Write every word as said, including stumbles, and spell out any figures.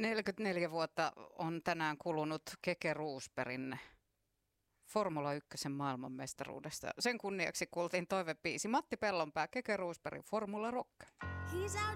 neljäkymmentäneljä vuotta on tänään kulunut Keke Rosbergin Formula yksi maailmanmestaruudesta. Sen kunniaksi kuultiin toivebiisi Matti Pellonpää, Keke Rosbergin Formula Rock.